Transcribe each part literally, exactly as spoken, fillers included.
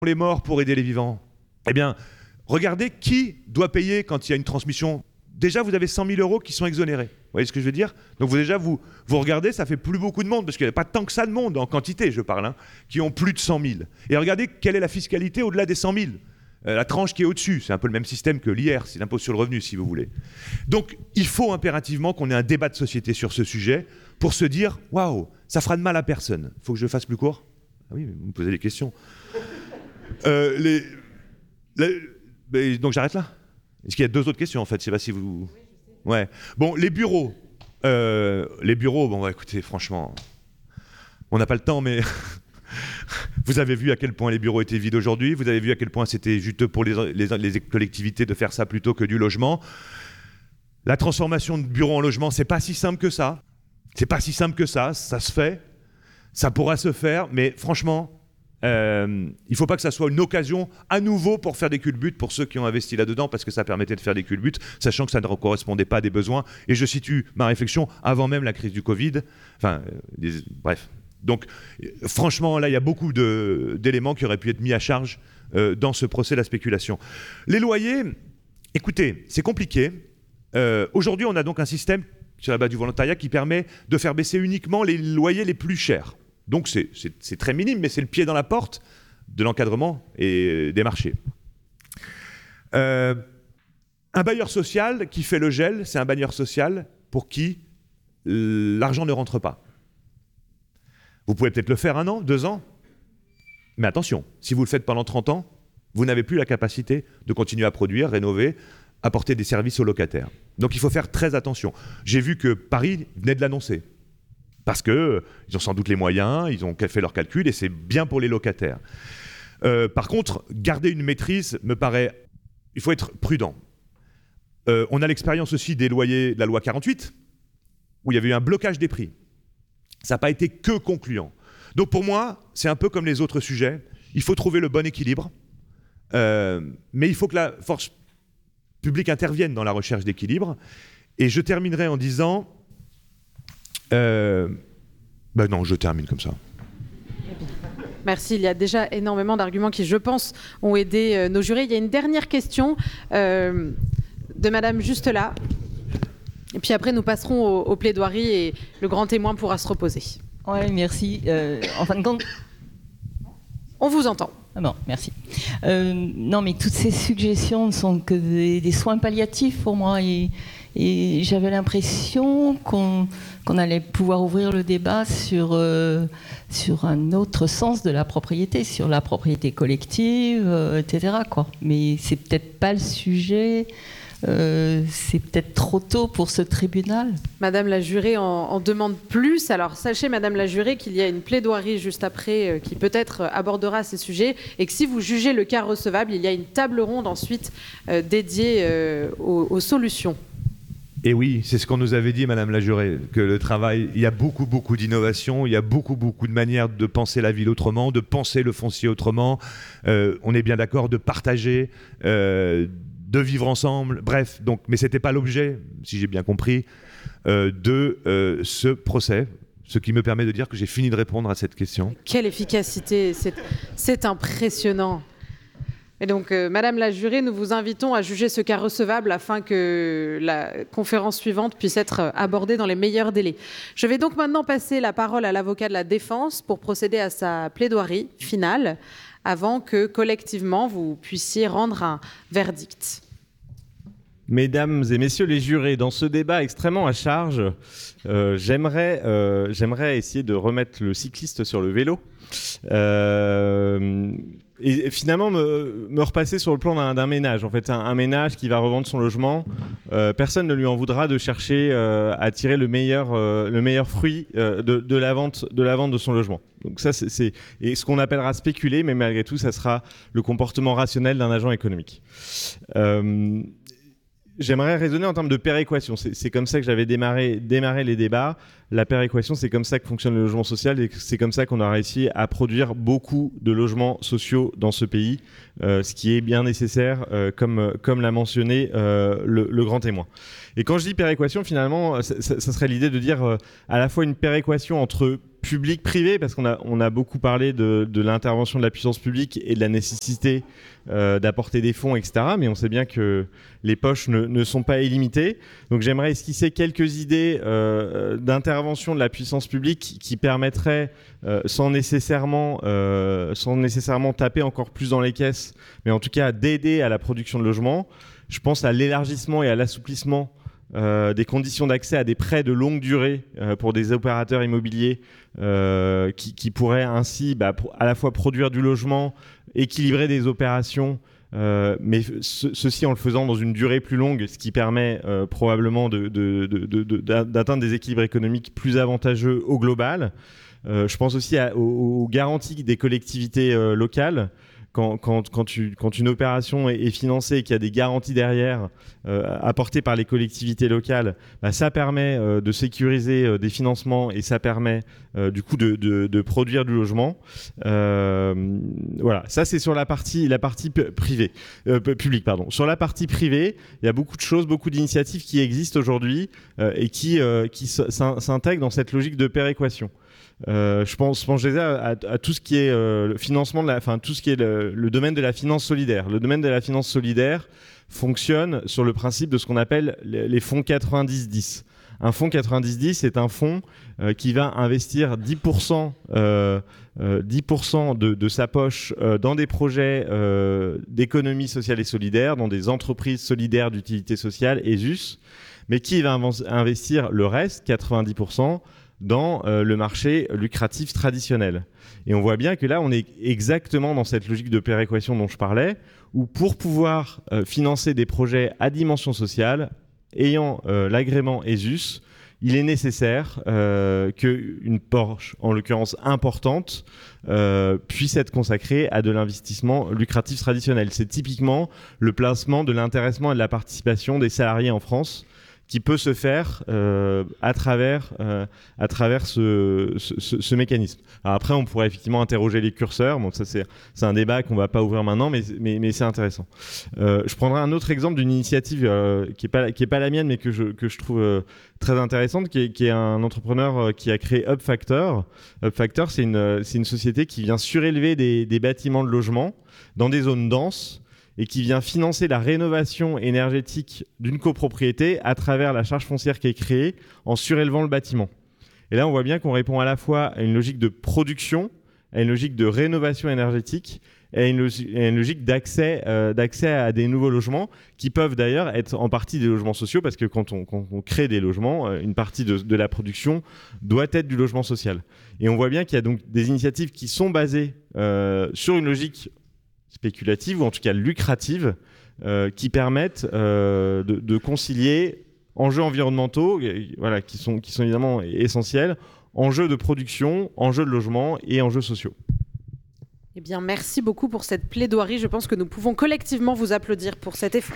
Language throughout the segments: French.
les morts pour aider les vivants. Eh bien, regardez qui doit payer quand il y a une transmission. Déjà, vous avez cent mille euros qui sont exonérés. Vous voyez ce que je veux dire? Donc vous, déjà, vous, vous regardez, ça fait plus beaucoup de monde, parce qu'il n'y a pas tant que ça de monde, en quantité, je parle, hein, qui ont plus de cent mille. Et regardez quelle est la fiscalité au-delà des cent mille. Euh, la tranche qui est au-dessus, c'est un peu le même système que l'I R, c'est l'impôt sur le revenu, si vous voulez. Donc il faut impérativement qu'on ait un débat de société sur ce sujet pour se dire, waouh, ça fera de mal à personne. Il faut que je fasse plus court? Ah oui, vous me posez des questions. Euh, les, les, les, donc j'arrête là. Est-ce qu'il y a deux autres questions en fait? Je sais pas si vous. Ouais. Bon, les bureaux. Euh, les bureaux, bon, bah, écoutez, franchement, on n'a pas le temps, mais vous avez vu à quel point les bureaux étaient vides aujourd'hui. Vous avez vu à quel point c'était juteux pour les, les, les collectivités de faire ça plutôt que du logement. La transformation de bureaux en logement, c'est pas si simple que ça. C'est pas si simple que ça. Ça se fait. Ça pourra se faire, mais franchement. Euh, il ne faut pas que ça soit une occasion à nouveau pour faire des culbutes pour ceux qui ont investi là-dedans, parce que ça permettait de faire des culbutes, sachant que ça ne correspondait pas à des besoins. Et je situe ma réflexion avant même la crise du Covid. Enfin, euh, des, bref. Donc, euh, franchement, là, il y a beaucoup de, d'éléments qui auraient pu être mis à charge euh, dans ce procès de la spéculation. Les loyers, écoutez, c'est compliqué. Euh, aujourd'hui, on a donc un système sur la base du volontariat qui permet de faire baisser uniquement les loyers les plus chers. Donc c'est, c'est, c'est très minime, mais c'est le pied dans la porte de l'encadrement et des marchés. Euh, un bailleur social qui fait le gel, c'est un bailleur social pour qui l'argent ne rentre pas. Vous pouvez peut-être le faire un an, deux ans, mais attention, si vous le faites pendant trente ans, vous n'avez plus la capacité de continuer à produire, rénover, apporter des services aux locataires. Donc il faut faire très attention. J'ai vu que Paris venait de l'annoncer. Parce qu'ils euh, ont sans doute les moyens, ils ont fait leurs calculs et c'est bien pour les locataires. Euh, par contre, garder une maîtrise me paraît... Il faut être prudent. Euh, on a l'expérience aussi des loyers de la loi quarante-huit, où il y avait eu un blocage des prix. Ça n'a pas été que concluant. Donc pour moi, c'est un peu comme les autres sujets. Il faut trouver le bon équilibre, euh, mais il faut que la force publique intervienne dans la recherche d'équilibre. Et je terminerai en disant... Euh, ben non, je termine comme ça. Merci. Il y a déjà énormément d'arguments qui, je pense, ont aidé euh, nos jurés. Il y a une dernière question euh, de Madame juste là. Et puis après, nous passerons au, au plaidoirie et le grand témoin pourra se reposer. Oui, merci. Euh, en fin de compte... On vous entend. Ah bon, merci. Euh, non, mais toutes ces suggestions ne sont que des, des soins palliatifs pour moi. Et, et j'avais l'impression qu'on, qu'on allait pouvoir ouvrir le débat sur, euh, sur un autre sens de la propriété, sur la propriété collective, euh, et cetera, quoi. Mais c'est peut-être pas le sujet... Euh, c'est peut-être trop tôt pour ce tribunal. Madame la jurée en, en demande plus. Alors sachez, Madame la jurée, qu'il y a une plaidoirie juste après euh, qui peut-être abordera ces sujets et que si vous jugez le cas recevable, il y a une table ronde ensuite euh, dédiée euh, aux, aux solutions. Et oui, c'est ce qu'on nous avait dit, Madame la jurée, que le travail, il y a beaucoup, beaucoup d'innovations, il y a beaucoup, beaucoup de manières de penser la ville autrement, de penser le foncier autrement. Euh, on est bien d'accord de partager, euh, de vivre ensemble, bref. Donc, mais ce n'était pas l'objet, si j'ai bien compris, euh, de euh, ce procès. Ce qui me permet de dire que j'ai fini de répondre à cette question. Quelle efficacité, c'est, c'est impressionnant. Et donc, euh, Madame la jurée, nous vous invitons à juger ce cas recevable afin que la conférence suivante puisse être abordée dans les meilleurs délais. Je vais donc maintenant passer la parole à l'avocat de la défense pour procéder à sa plaidoirie finale avant que, collectivement, vous puissiez rendre un verdict. Mesdames et messieurs les jurés, dans ce débat extrêmement à charge, euh, j'aimerais, euh, j'aimerais essayer de remettre le cycliste sur le vélo. Euh, et finalement me, me repasser sur le plan d'un, d'un ménage. En fait, un, un ménage qui va revendre son logement, euh, personne ne lui en voudra de chercher euh, à tirer le meilleur, euh, le meilleur fruit euh, de, de, la vente, de la vente de son logement. Donc ça, c'est, c'est et ce qu'on appellera spéculer, mais malgré tout, ça sera le comportement rationnel d'un agent économique. Euh, J'aimerais raisonner en termes de péréquation. C'est, c'est comme ça que j'avais démarré, démarré les débats. La péréquation, c'est comme ça que fonctionne le logement social et c'est comme ça qu'on a réussi à produire beaucoup de logements sociaux dans ce pays, euh, ce qui est bien nécessaire, euh, comme, comme l'a mentionné euh, le, le grand témoin. Et quand je dis péréquation, finalement, ça, ça, ça serait l'idée de dire euh, à la fois une péréquation entre public-privé, parce qu'on a, on a beaucoup parlé de, de l'intervention de la puissance publique et de la nécessité euh, d'apporter des fonds, et cetera. Mais on sait bien que les poches ne, ne sont pas illimitées. Donc j'aimerais esquisser quelques idées euh, d'intervention de la puissance publique qui, qui permettraient, euh, sans, nécessairement, euh, sans nécessairement taper encore plus dans les caisses, mais en tout cas d'aider à la production de logements. Je pense à l'élargissement et à l'assouplissement Euh, des conditions d'accès à des prêts de longue durée euh, pour des opérateurs immobiliers euh, qui, qui pourraient ainsi bah, à la fois produire du logement, équilibrer des opérations, euh, mais ce, ceci en le faisant dans une durée plus longue, ce qui permet euh, probablement de, de, de, de, de, d'atteindre des équilibres économiques plus avantageux au global. Euh, je pense aussi à, aux, aux garanties des collectivités euh, locales. Quand, quand, quand, tu, quand une opération est, est financée et qu'il y a des garanties derrière euh, apportées par les collectivités locales, bah, ça permet euh, de sécuriser euh, des financements et ça permet euh, du coup de, de, de produire du logement. Euh, voilà, ça c'est sur la partie, la partie p- privée, euh, publique. Pardon. Sur la partie privée, il y a beaucoup de choses, beaucoup d'initiatives qui existent aujourd'hui euh, et qui, euh, qui s'intègrent dans cette logique de péréquation. Euh, je pense, je pense déjà à, à tout ce qui est euh, le financement de la, enfin tout ce qui est le, le domaine de la finance solidaire. Le domaine de la finance solidaire fonctionne sur le principe de ce qu'on appelle les, les fonds quatre-vingt-dix dix. Un fonds quatre-vingt-dix dix, c'est un fonds euh, qui va investir dix pour cent, euh, euh, dix pour cent de, de sa poche euh, dans des projets euh, d'économie sociale et solidaire, dans des entreprises solidaires d'utilité sociale, E S U S, mais qui va inv- investir le reste, quatre-vingt-dix pour cent, dans euh, le marché lucratif traditionnel. Et on voit bien que là, on est exactement dans cette logique de péréquation dont je parlais, où pour pouvoir euh, financer des projets à dimension sociale, ayant euh, l'agrément E S U S, il est nécessaire euh, qu'une Porsche, en l'occurrence importante, euh, puisse être consacrée à de l'investissement lucratif traditionnel. C'est typiquement le placement de l'intéressement et de la participation des salariés en France, qui peut se faire euh, à travers, euh, à travers ce, ce, ce mécanisme. Alors après, on pourrait effectivement interroger les curseurs. Bon, ça, c'est, c'est un débat qu'on ne va pas ouvrir maintenant, mais, mais, mais c'est intéressant. Euh, je prendrai un autre exemple d'une initiative euh, qui n'est pas, qui est pas la mienne, mais que je, que je trouve euh, très intéressante, qui est, qui est un entrepreneur euh, qui a créé UpFactor. UpFactor, c'est une, c'est une société qui vient surélever des, des bâtiments de logement dans des zones denses, et qui vient financer la rénovation énergétique d'une copropriété à travers la charge foncière qui est créée en surélevant le bâtiment. Et là, on voit bien qu'on répond à la fois à une logique de production, à une logique de rénovation énergétique et à une, logi- à une logique d'accès, euh, d'accès à des nouveaux logements qui peuvent d'ailleurs être en partie des logements sociaux, parce que quand on, quand on crée des logements, euh, une partie de, de la production doit être du logement social. Et on voit bien qu'il y a donc des initiatives qui sont basées euh, sur une logique spéculatives ou en tout cas lucratives euh, qui permettent euh, de, de concilier enjeux environnementaux euh, voilà, qui, sont, qui sont évidemment essentiels, enjeux de production, enjeux de logement et enjeux sociaux. Eh bien, merci beaucoup pour cette plaidoirie. Je pense que nous pouvons collectivement vous applaudir pour cet effort.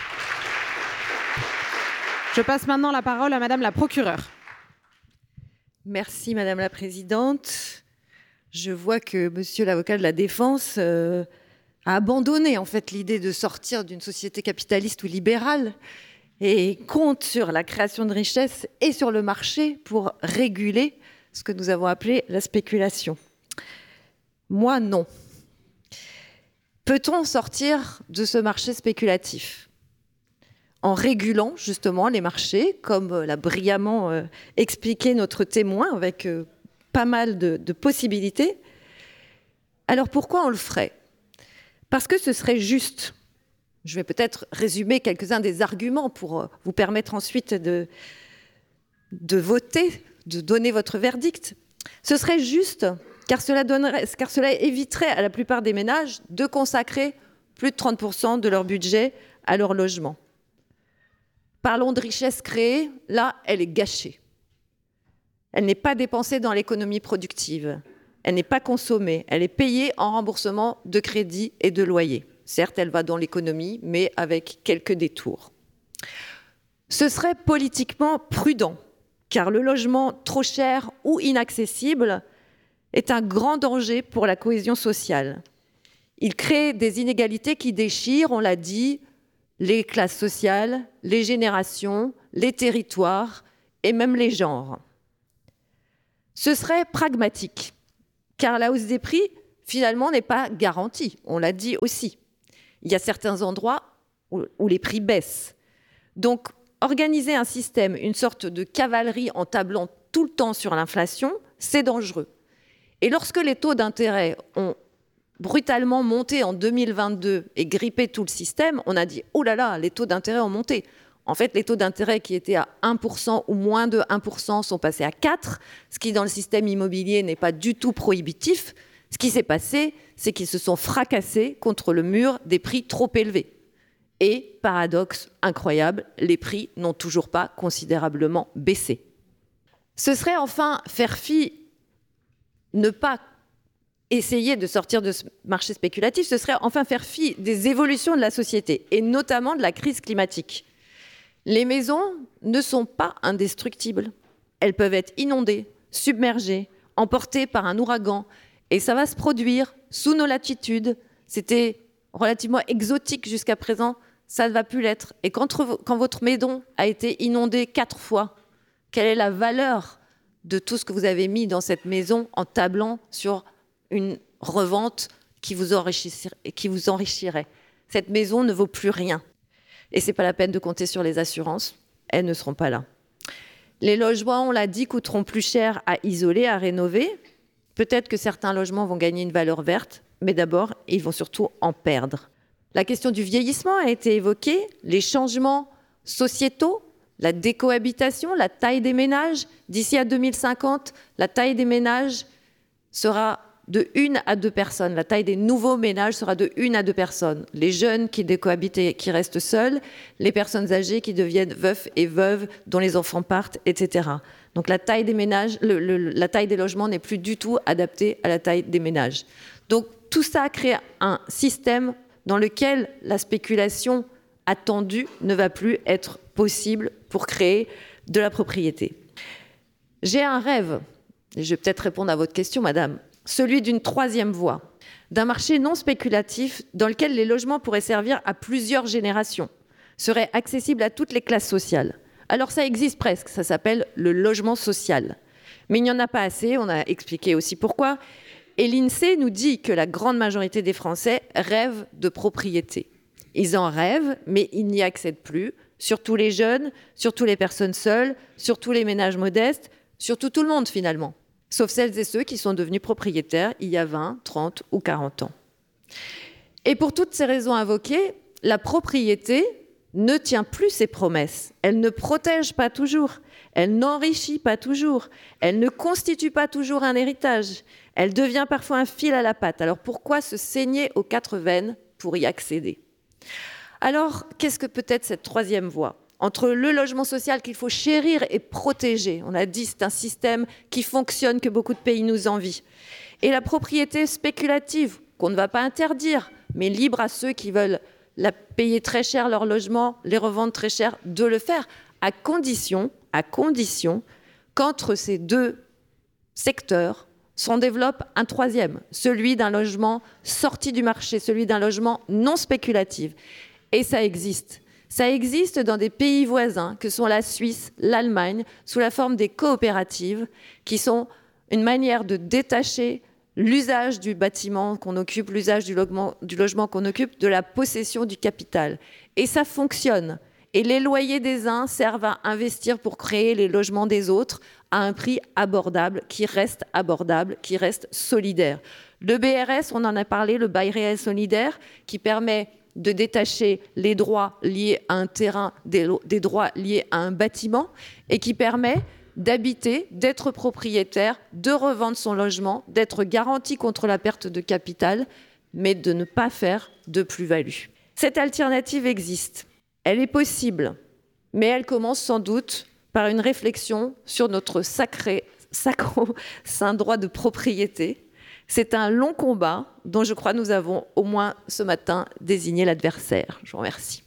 Je passe maintenant la parole à Madame la procureure. Merci Madame la Présidente. Je vois que Monsieur l'avocat de la défense euh, a abandonné en fait l'idée de sortir d'une société capitaliste ou libérale et compte sur la création de richesses et sur le marché pour réguler ce que nous avons appelé la spéculation. Moi, non. Peut-on sortir de ce marché spéculatif en régulant justement les marchés, comme l'a brillamment euh, expliqué notre témoin avec euh, pas mal de, de possibilités? Alors pourquoi on le ferait? Parce que ce serait juste. Je vais peut-être résumer quelques-uns des arguments pour vous permettre ensuite de, de voter, de donner votre verdict. Ce serait juste, car cela, donnerait, car cela éviterait à la plupart des ménages de consacrer plus de trente pour cent de leur budget à leur logement. Parlons de richesse créée, là, elle est gâchée. Elle n'est pas dépensée dans l'économie productive. Elle n'est pas consommée, elle est payée en remboursement de crédit et de loyer. Certes, elle va dans l'économie, mais avec quelques détours. Ce serait politiquement prudent, car le logement trop cher ou inaccessible est un grand danger pour la cohésion sociale. Il crée des inégalités qui déchirent, on l'a dit, les classes sociales, les générations, les territoires et même les genres. Ce serait pragmatique, car la hausse des prix, finalement, n'est pas garantie. On l'a dit aussi. Il y a certains endroits où, où les prix baissent. Donc, organiser un système, une sorte de cavalerie en tablant tout le temps sur l'inflation, c'est dangereux. Et lorsque les taux d'intérêt ont brutalement monté en deux mille vingt-deux et grippé tout le système, on a dit « Oh là là, les taux d'intérêt ont monté ». En fait, les taux d'intérêt qui étaient à un pour cent ou moins de un pour cent sont passés à quatre pour cent, ce qui, dans le système immobilier, n'est pas du tout prohibitif. Ce qui s'est passé, c'est qu'ils se sont fracassés contre le mur des prix trop élevés. Et, paradoxe incroyable, les prix n'ont toujours pas considérablement baissé. Ce serait enfin faire fi, ne pas essayer de sortir de ce marché spéculatif, ce serait enfin faire fi des évolutions de la société, et notamment de la crise climatique. Les maisons ne sont pas indestructibles. Elles peuvent être inondées, submergées, emportées par un ouragan, et ça va se produire sous nos latitudes. C'était relativement exotique jusqu'à présent, ça ne va plus l'être. Et quand, quand votre maison a été inondée quatre fois, quelle est la valeur de tout ce que vous avez mis dans cette maison en tablant sur une revente qui vous enrichirait, qui vous enrichirait. Cette maison ne vaut plus rien. Et ce n'est pas la peine de compter sur les assurances, elles ne seront pas là. Les logements, on l'a dit, coûteront plus cher à isoler, à rénover. Peut-être que certains logements vont gagner une valeur verte, mais d'abord, ils vont surtout en perdre. La question du vieillissement a été évoquée, les changements sociétaux, la décohabitation, la taille des ménages. D'ici à deux mille cinquante, la taille des ménages sera de une à deux personnes. La taille des nouveaux ménages sera de une à deux personnes. Les jeunes qui décohabitent et qui restent seuls, les personnes âgées qui deviennent veufs et veuves, dont les enfants partent, et cetera. Donc la taille des ménages, le, le, la taille des logements n'est plus du tout adaptée à la taille des ménages. Donc tout ça crée un système dans lequel la spéculation attendue ne va plus être possible pour créer de la propriété. J'ai un rêve, et je vais peut-être répondre à votre question, madame, celui d'une troisième voie, d'un marché non spéculatif dans lequel les logements pourraient servir à plusieurs générations, seraient accessibles à toutes les classes sociales. Alors ça existe presque, ça s'appelle le logement social. Mais il n'y en a pas assez, on a expliqué aussi pourquoi. Et l'INSEE nous dit que la grande majorité des Français rêvent de propriété. Ils en rêvent, mais ils n'y accèdent plus, surtout les jeunes, surtout les personnes seules, surtout les ménages modestes, surtout tout le monde finalement. Sauf celles et ceux qui sont devenus propriétaires il y a vingt, trente ou quarante ans. Et pour toutes ces raisons invoquées, la propriété ne tient plus ses promesses. Elle ne protège pas toujours, elle n'enrichit pas toujours, elle ne constitue pas toujours un héritage, elle devient parfois un fil à la patte. Alors pourquoi se saigner aux quatre veines pour y accéder ? Alors, qu'est-ce que peut être cette troisième voie ? Entre le logement social qu'il faut chérir et protéger, on a dit c'est un système qui fonctionne, que beaucoup de pays nous envient, et la propriété spéculative, qu'on ne va pas interdire, mais libre à ceux qui veulent la payer très cher leur logement, les revendre très cher, de le faire, à condition, à condition qu'entre ces deux secteurs s'en développe un troisième, celui d'un logement sorti du marché, celui d'un logement non spéculatif. Et ça existe. Ça existe dans des pays voisins que sont la Suisse, l'Allemagne, sous la forme des coopératives, qui sont une manière de détacher l'usage du bâtiment qu'on occupe, l'usage du logement, du logement qu'on occupe, de la possession du capital. Et ça fonctionne. Et les loyers des uns servent à investir pour créer les logements des autres à un prix abordable, qui reste abordable, qui reste solidaire. Le B R S, on en a parlé, le bail réel solidaire, qui permet de détacher les droits liés à un terrain des, des droits liés à un bâtiment et qui permet d'habiter, d'être propriétaire, de revendre son logement, d'être garanti contre la perte de capital, mais de ne pas faire de plus-value. Cette alternative existe, elle est possible, mais elle commence sans doute par une réflexion sur notre sacré, sacro-saint droit de propriété. C'est un long combat dont je crois nous avons au moins ce matin désigné l'adversaire. Je vous remercie.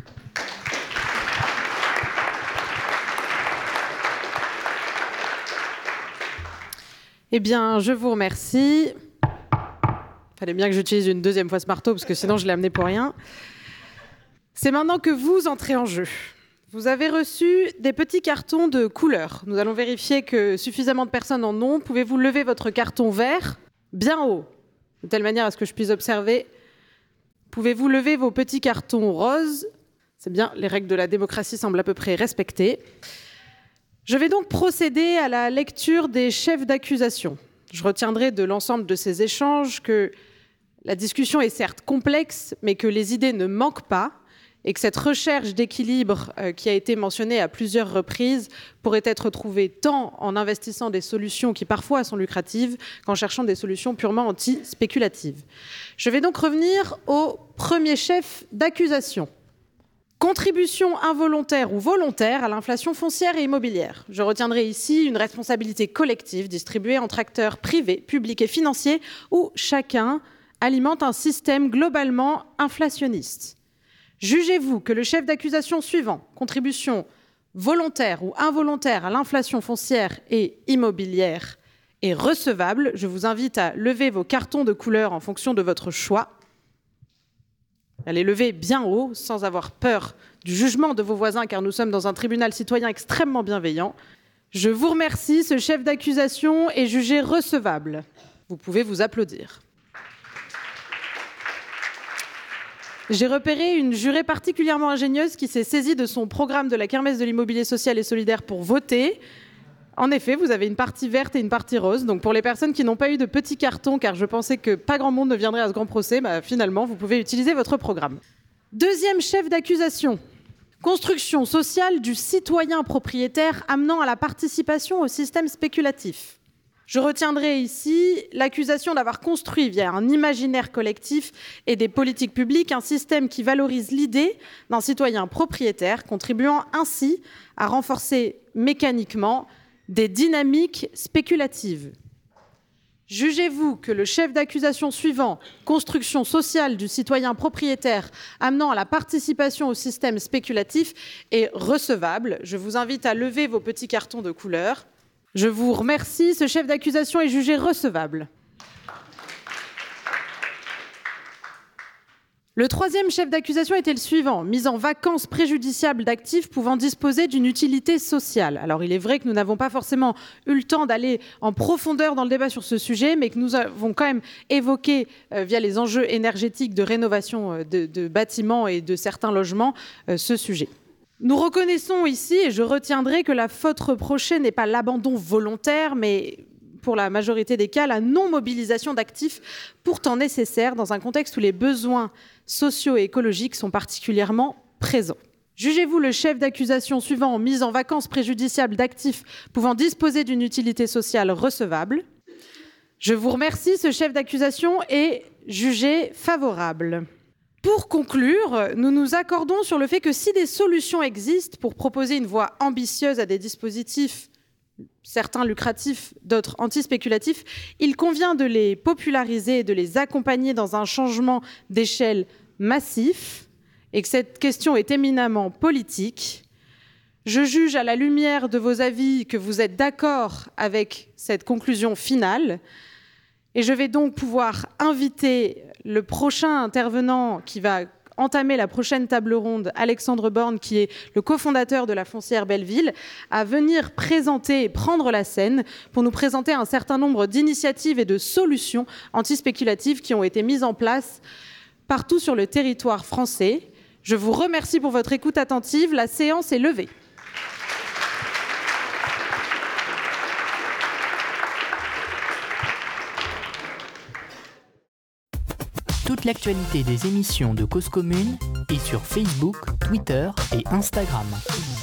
Eh bien, je vous remercie. Il fallait bien que j'utilise une deuxième fois ce marteau, parce que sinon je l'ai amené pour rien. C'est maintenant que vous entrez en jeu. Vous avez reçu des petits cartons de couleur. Nous allons vérifier que suffisamment de personnes en ont. Pouvez-vous lever votre carton vert bien haut, de telle manière à ce que je puisse observer? Pouvez-vous lever vos petits cartons roses? C'est bien, les règles de la démocratie semblent à peu près respectées. Je vais donc procéder à la lecture des chefs d'accusation. Je retiendrai de l'ensemble de ces échanges que la discussion est certes complexe, mais que les idées ne manquent pas, et que cette recherche d'équilibre euh, qui a été mentionnée à plusieurs reprises pourrait être trouvée tant en investissant des solutions qui parfois sont lucratives qu'en cherchant des solutions purement anti-spéculatives. Je vais donc revenir au premier chef d'accusation. Contribution involontaire ou volontaire à l'inflation foncière et immobilière. Je retiendrai ici une responsabilité collective distribuée entre acteurs privés, publics et financiers où chacun alimente un système globalement inflationniste. Jugez-vous que le chef d'accusation suivant, contribution volontaire ou involontaire à l'inflation foncière et immobilière, est recevable? Je vous invite à lever vos cartons de couleur en fonction de votre choix. Allez lever bien haut, sans avoir peur du jugement de vos voisins, car nous sommes dans un tribunal citoyen extrêmement bienveillant. Je vous remercie, ce chef d'accusation est jugé recevable. Vous pouvez vous applaudir. J'ai repéré une jurée particulièrement ingénieuse qui s'est saisie de son programme de la kermesse de l'immobilier social et solidaire pour voter. En effet, vous avez une partie verte et une partie rose. Donc pour les personnes qui n'ont pas eu de petits cartons, car je pensais que pas grand monde ne viendrait à ce grand procès, bah, finalement, vous pouvez utiliser votre programme. Deuxième chef d'accusation. Construction sociale du citoyen propriétaire amenant à la participation au système spéculatif. Je retiendrai ici l'accusation d'avoir construit via un imaginaire collectif et des politiques publiques un système qui valorise l'idée d'un citoyen propriétaire, contribuant ainsi à renforcer mécaniquement des dynamiques spéculatives. Jugez-vous que le chef d'accusation suivant, construction sociale du citoyen propriétaire amenant à la participation au système spéculatif, est recevable? Je vous invite à lever vos petits cartons de couleur. Je vous remercie, ce chef d'accusation est jugé recevable. Le troisième chef d'accusation était le suivant, mise en vacance préjudiciable d'actifs pouvant disposer d'une utilité sociale. Alors il est vrai que nous n'avons pas forcément eu le temps d'aller en profondeur dans le débat sur ce sujet, mais que nous avons quand même évoqué euh, via les enjeux énergétiques de rénovation de, de bâtiments et de certains logements euh, ce sujet. Nous reconnaissons ici, et je retiendrai, que la faute reprochée n'est pas l'abandon volontaire, mais pour la majorité des cas, la non-mobilisation d'actifs pourtant nécessaires dans un contexte où les besoins sociaux et écologiques sont particulièrement présents. Jugez-vous le chef d'accusation suivant mise en vacance préjudiciable d'actifs pouvant disposer d'une utilité sociale recevable? Je vous remercie, ce chef d'accusation est jugé favorable. Pour conclure, nous nous accordons sur le fait que si des solutions existent pour proposer une voie ambitieuse à des dispositifs, certains lucratifs, d'autres antispéculatifs, il convient de les populariser et de les accompagner dans un changement d'échelle massif, et que cette question est éminemment politique. Je juge à la lumière de vos avis que vous êtes d'accord avec cette conclusion finale, et je vais donc pouvoir inviter le prochain intervenant qui va entamer la prochaine table ronde, Alexandre Borne, qui est le cofondateur de la foncière Belleville, à venir présenter et prendre la scène pour nous présenter un certain nombre d'initiatives et de solutions antispéculatives qui ont été mises en place partout sur le territoire français. Je vous remercie pour votre écoute attentive. La séance est levée. Toute l'actualité des émissions de Cause Commune est sur Facebook, Twitter et Instagram.